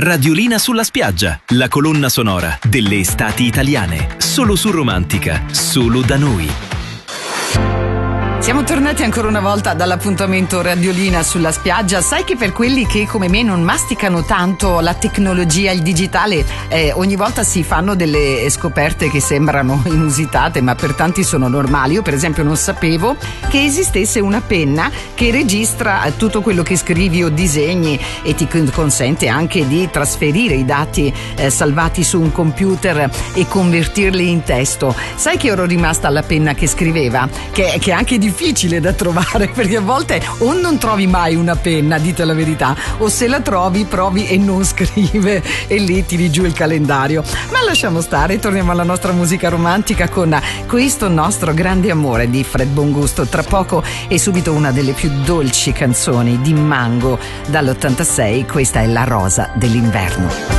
Radiolina sulla spiaggia, la colonna sonora delle estati italiane. Solo su Romantica, solo da noi. Siamo tornati ancora una volta dall'appuntamento Radiolina sulla spiaggia. Sai che per quelli che come me non masticano tanto la tecnologia, il digitale, ogni volta si fanno delle scoperte che sembrano inusitate, ma per tanti sono normali. Io per esempio non sapevo che esistesse una penna che registra tutto quello che scrivi o disegni e ti consente anche di trasferire i dati salvati su un computer e convertirli in testo. Sai che ero rimasta alla penna che scriveva, che è anche difficile da trovare, perché a volte o non trovi mai una penna, dite la verità, o se la trovi provi e non scrive e lì tiri giù il calendario. Ma lasciamo stare, torniamo alla nostra musica romantica con questo nostro grande amore di Fred Bongusto. Tra poco e subito una delle più dolci canzoni di Mango dall'86, questa è La rosa dell'inverno.